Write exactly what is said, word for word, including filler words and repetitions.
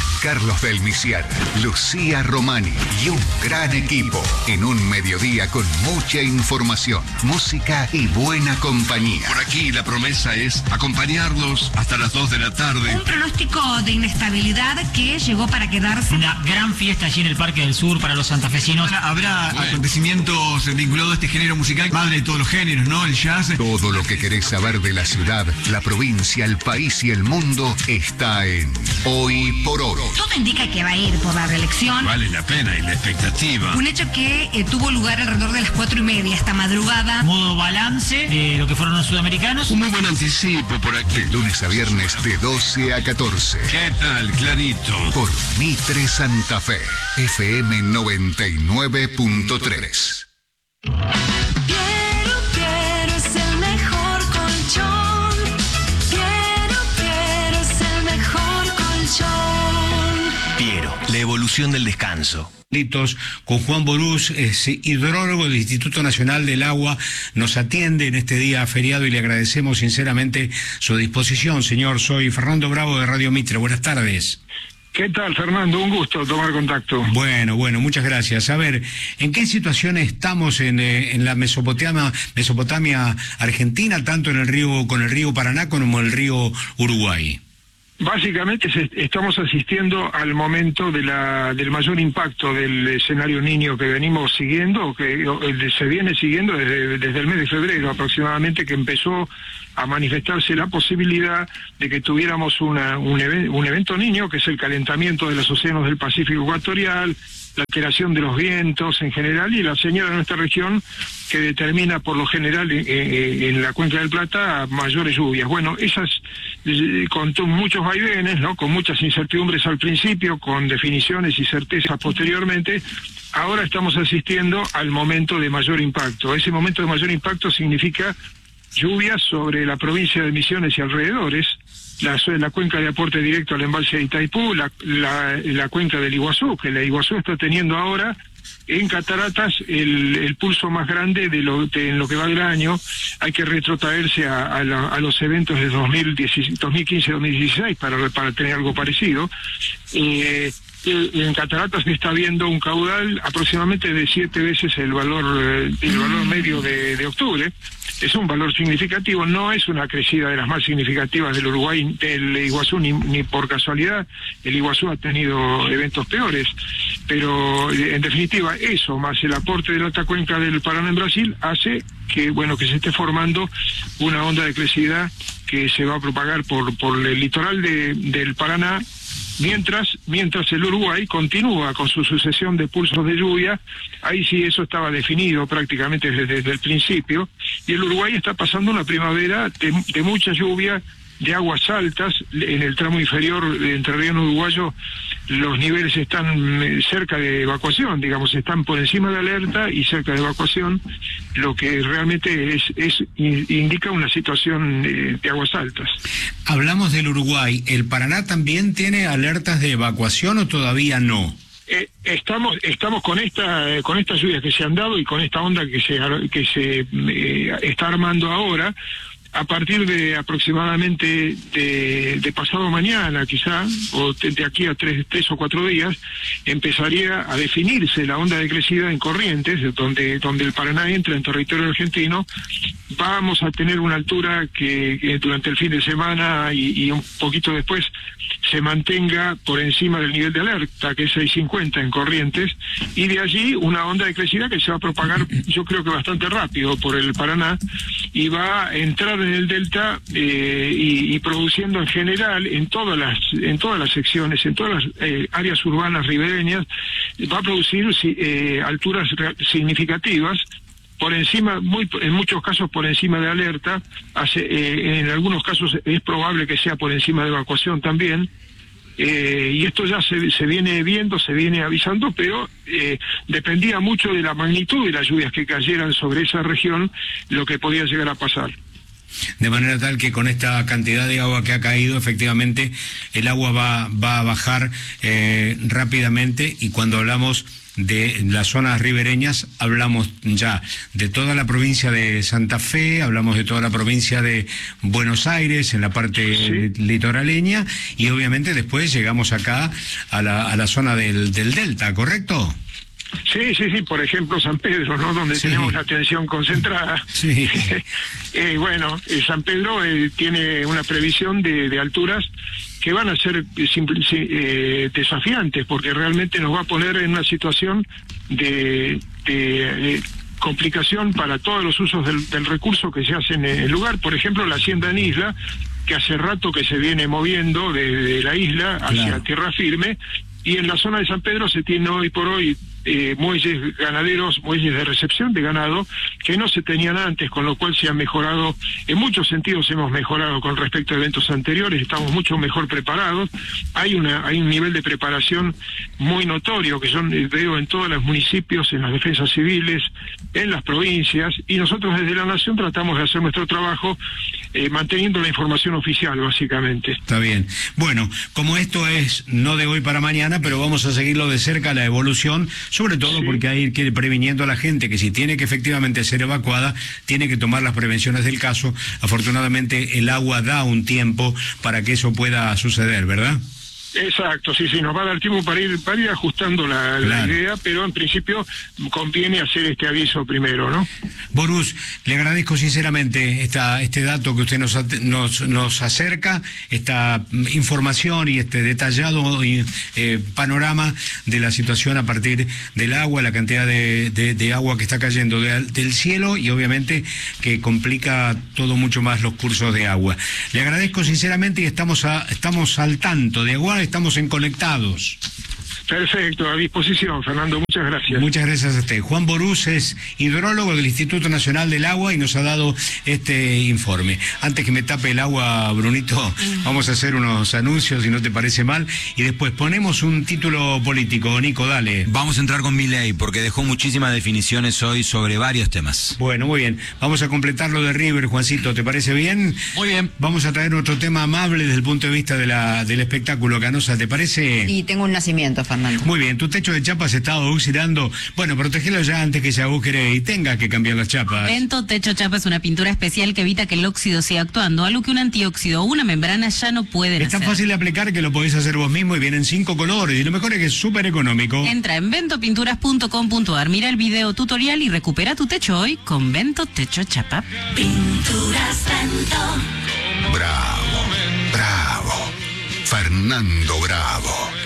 Carlos del Misiar, Lucía Romani y un gran equipo en un mediodía con mucha información, música y buena compañía. Por aquí la promesa es acompañarlos hasta las dos de la tarde. Un pronóstico de inestabilidad que llegó para quedarse. Una gran fiesta allí en el Parque del Sur para los santafesinos. Habrá bueno. acontecimientos vinculados a este género musical, madre de todos los géneros, ¿no? El jazz. Todo lo que querés saber de la ciudad, la provincia, el país y el mundo está en Hoy por Hoy. Todo indica que va a ir por la reelección. Vale la pena y la expectativa. Un hecho que eh, tuvo lugar alrededor de las cuatro y media esta madrugada. Modo balance de lo que fueron los sudamericanos. Un muy buen anticipo por aquí. De lunes a viernes de doce a catorce. ¿Qué tal, Clarito? Por Mitre Santa Fe, F M noventa y nueve punto tres. Piero, Piero es el mejor colchón. Piero, Piero es el mejor colchón. Piero, la evolución del descanso. Con Juan Borús, es hidrólogo del Instituto Nacional del Agua, nos atiende en este día feriado y le agradecemos sinceramente su disposición. Señor, soy Fernando Bravo de Radio Mitre. Buenas tardes. ¿Qué tal, Fernando? Un gusto tomar contacto. Bueno, bueno, muchas gracias. A ver, ¿en qué situación estamos en, eh, en la Mesopotamia, Mesopotamia argentina, tanto en el río, con el río Paraná como el río Uruguay? Básicamente se, estamos asistiendo al momento de la, del mayor impacto del escenario Niño que venimos siguiendo, que eh, se viene siguiendo desde, desde el mes de febrero aproximadamente, que empezó a manifestarse la posibilidad de que tuviéramos una, un, even, un evento Niño, que es el calentamiento de los océanos del Pacífico ecuatorial, la alteración de los vientos en general y la señal de nuestra región que determina por lo general eh, eh, en la Cuenca del Plata mayores lluvias. Bueno, esas eh, con muchos vaivenes, ¿no? Con muchas incertidumbres al principio, con definiciones y certezas posteriormente. Ahora estamos asistiendo al momento de mayor impacto. Ese momento de mayor impacto significa lluvias sobre la provincia de Misiones y alrededores, la, la cuenca de aporte directo al embalse de Itaipú, la, la, la cuenca del Iguazú, que la Iguazú está teniendo ahora en cataratas el, el pulso más grande de lo, de, en lo que va del año. Hay que retrotraerse a, a, la, a los eventos de dos mil quince dos mil dieciséis para, para tener algo parecido. Eh, en cataratas se está viendo un caudal aproximadamente de siete veces el valor el valor medio de, de octubre. Es un valor significativo, no es una crecida de las más significativas del Uruguay, del Iguazú, ni, ni por casualidad. El Iguazú ha tenido eventos peores, pero en definitiva eso, más el aporte de la alta cuenca del Paraná en Brasil, hace que, bueno, que se esté formando una onda de crecida que se va a propagar por, por el litoral de, del Paraná, Mientras, mientras el Uruguay continúa con su sucesión de pulsos de lluvia. Ahí sí eso estaba definido prácticamente desde, desde el principio, y el Uruguay está pasando una primavera de, de mucha lluvia, de aguas altas. En el tramo inferior de Entrerriano Uruguayo los niveles están cerca de evacuación, digamos, están por encima de alerta y cerca de evacuación, lo que realmente es, es indica una situación de, de aguas altas. Hablamos del Uruguay, ¿el Paraná también tiene alertas de evacuación o todavía no? Eh, estamos estamos con esta con estas lluvias que se han dado y con esta onda que se que se eh, está armando ahora. A partir de aproximadamente de, de pasado mañana, quizá, o de, de aquí a tres, tres o cuatro días, empezaría a definirse la onda de crecida en Corrientes, donde, donde el Paraná entra en territorio argentino. Vamos a tener una altura que, que durante el fin de semana y, y un poquito después se mantenga por encima del nivel de alerta, que es seiscientos cincuenta en Corrientes, y de allí una onda de crecida que se va a propagar, yo creo que bastante rápido por el Paraná, y va a entrar en el delta eh, y, y produciendo en general en todas las en todas las secciones, en todas las eh, áreas urbanas ribereñas, va a producir eh, alturas significativas por encima, muy en muchos casos por encima de alerta. Hace, eh, en algunos casos es probable que sea por encima de evacuación también. Eh, y esto ya se, se viene viendo, se viene avisando, pero eh, dependía mucho de la magnitud de las lluvias que cayeran sobre esa región, lo que podía llegar a pasar. De manera tal que con esta cantidad de agua que ha caído, efectivamente, el agua va, va a bajar eh, rápidamente, y cuando hablamos de las zonas ribereñas, hablamos ya de toda la provincia de Santa Fe, hablamos de toda la provincia de Buenos Aires, en la parte sí. litoraleña, y obviamente después llegamos acá a la, a la zona del, del delta, ¿correcto? Sí, sí, sí, por ejemplo San Pedro, ¿no? Donde sí. tenemos la atención concentrada. Sí. eh, bueno, eh, San Pedro eh, tiene una previsión de, de alturas que van a ser simple, eh, desafiantes, porque realmente nos va a poner en una situación de, de, de complicación para todos los usos del, del recurso que se hacen en el lugar. Por ejemplo, la hacienda en isla, que hace rato que se viene moviendo de, de la isla hacia claro. tierra firme, y en la zona de San Pedro se tiene hoy por hoy Eh, muelles ganaderos, muelles de recepción de ganado que no se tenían antes, con lo cual se ha mejorado, en muchos sentidos hemos mejorado con respecto a eventos anteriores, estamos mucho mejor preparados, hay una hay un nivel de preparación muy notorio que son, veo en todos los municipios, en las defensas civiles, en las provincias, y nosotros desde la Nación tratamos de hacer nuestro trabajo eh, manteniendo la información oficial, básicamente. Está bien. Bueno, como esto es no de hoy para mañana, pero vamos a seguirlo de cerca, la evolución, sobre todo sí. porque hay que ir previniendo a la gente que si tiene que efectivamente ser evacuada, tiene que tomar las prevenciones del caso. Afortunadamente el agua da un tiempo para que eso pueda suceder, ¿verdad? Exacto, sí, sí, nos va a dar tiempo para ir, para ir ajustando la, claro. la idea, pero en principio conviene hacer este aviso primero, ¿no? Borús, le agradezco sinceramente esta, este dato que usted nos, nos, nos acerca, esta información y este detallado eh, panorama de la situación a partir del agua, la cantidad de, de, de agua que está cayendo de, del cielo, y obviamente que complica todo mucho más los cursos de agua. Le agradezco sinceramente, y estamos, a, estamos al tanto de agua. Estamos en Conectados. Perfecto, a disposición, Fernando, muchas gracias. Muchas gracias a usted. Juan Borús es hidrólogo del Instituto Nacional del Agua y nos ha dado este informe. Antes que me tape el agua, Brunito, vamos a hacer unos anuncios, si no te parece mal, y después ponemos un título político. Nico, dale. Vamos a entrar con Milei, porque dejó muchísimas definiciones hoy sobre varios temas. Bueno, muy bien. Vamos a completar lo de River, Juancito, ¿te parece bien? Muy bien. Vamos a traer otro tema amable desde el punto de vista de la, del espectáculo. Canosa, ¿te parece? Y tengo un nacimiento, Fernando. Muy bien, tu techo de chapas se está oxidando. Bueno, protegelo ya antes que se agujere y tenga que cambiar las chapas. Vento Techo Chapa es una pintura especial que evita que el óxido siga actuando, algo que un antióxido o una membrana ya no pueden hacer. Es tan fácil de aplicar que lo podés hacer vos mismo y vienen cinco colores. Y lo mejor es que es súper económico. Entra en vento pinturas punto com punto ar, mira el video tutorial y recupera tu techo hoy con Vento Techo Chapa. Pinturas Vento. Bravo, bravo. Fernando Bravo.